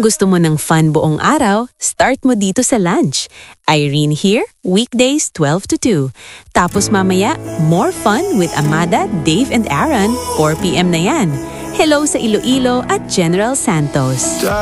Kung gusto mo ng fun buong araw, start mo dito sa lunch. Irene here, weekdays 12 to 2. Tapos mamaya, more fun with Amada, Dave and Aaron, 4 p.m. na yan. Hello sa Iloilo at General Santos.